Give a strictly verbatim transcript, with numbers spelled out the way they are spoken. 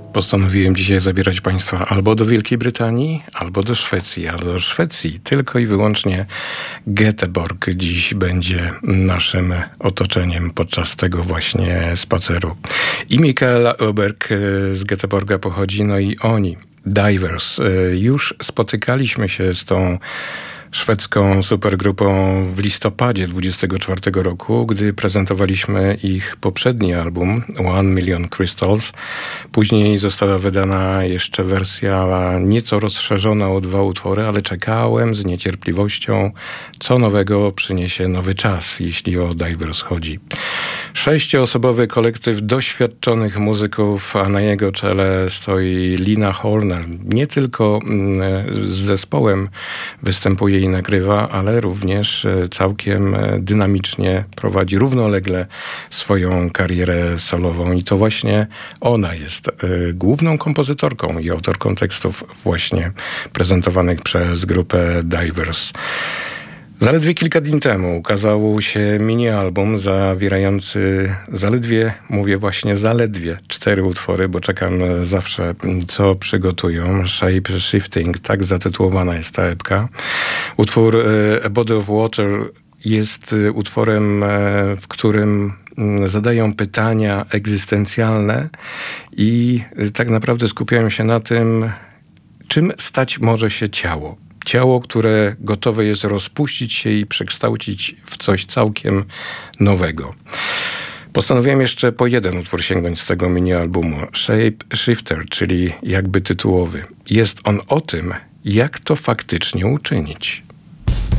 Postanowiłem dzisiaj zabierać Państwa albo do Wielkiej Brytanii, albo do Szwecji, ale do Szwecji tylko i wyłącznie Göteborg dziś będzie naszym otoczeniem podczas tego właśnie spaceru. I Mikael Öberg z Göteborga pochodzi, no i oni, Divers. Już spotykaliśmy się z tą szwedzką supergrupą w listopadzie dwudziestego czwartego roku, gdy prezentowaliśmy ich poprzedni album One Million Crystals. Później została wydana jeszcze wersja nieco rozszerzona o dwa utwory, ale czekałem z niecierpliwością, co nowego przyniesie nowy czas, jeśli o Divers chodzi. Sześcioosobowy kolektyw doświadczonych muzyków, a na jego czele stoi Lina Horner. Nie tylko z zespołem występuje i nagrywa, ale również całkiem dynamicznie prowadzi równolegle swoją karierę solową i to właśnie ona jest główną kompozytorką i autorką tekstów właśnie prezentowanych przez grupę Divers. Zaledwie kilka dni temu ukazał się mini-album zawierający zaledwie, mówię właśnie zaledwie, cztery utwory, bo czekam zawsze, co przygotują. Shape Shifting, tak zatytułowana jest ta epka. Utwór A Body of Water jest utworem, w którym zadają pytania egzystencjalne i tak naprawdę skupiają się na tym, czym stać może się ciało. Ciało, które gotowe jest rozpuścić się i przekształcić w coś całkiem nowego. Postanowiłem jeszcze po jeden utwór sięgnąć z tego mini-albumu. Shape Shifter, czyli jakby tytułowy. Jest on o tym, jak to faktycznie uczynić.